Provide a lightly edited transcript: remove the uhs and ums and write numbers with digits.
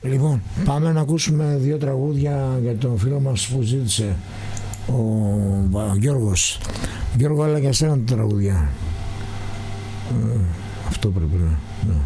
Λοιπόν, πάμε να ακούσουμε 2 τραγούδια για τον φίλο μας που ζήτησε, ο Γιώργος. Γιώργο, αλλά για σένα τα τραγούδια. Αυτό πρέπει να...